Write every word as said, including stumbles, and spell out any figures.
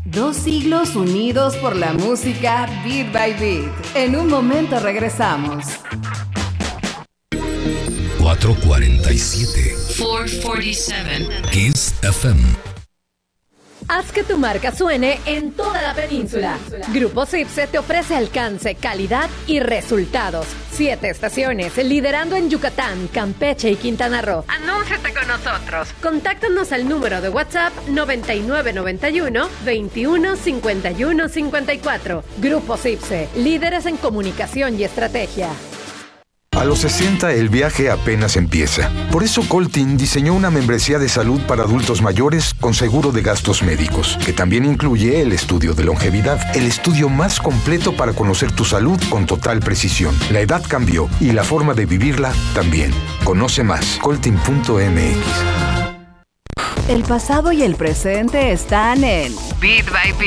Dos siglos unidos por la música Beat by Beat. En un momento regresamos. cuatrocientos cuarenta y siete. cuatrocientos cuarenta y siete. Kiss F M. Haz que tu marca suene en toda la península. Grupo Cipse te ofrece alcance, calidad y resultados. Siete estaciones, liderando en Yucatán, Campeche y Quintana Roo. Anúnciate con nosotros. Contáctanos al número de WhatsApp noventa y nueve noventa y uno veintiuno cincuenta y uno cincuenta y cuatro. Grupo Cipse, líderes en comunicación y estrategia. A los sesenta el viaje apenas empieza. Por eso Coltin diseñó una membresía de salud para adultos mayores con seguro de gastos médicos, que también incluye el estudio de longevidad, el estudio más completo para conocer tu salud con total precisión. La edad cambió y la forma de vivirla también. Conoce más, coltin punto m x. El pasado y el presente están en Beat by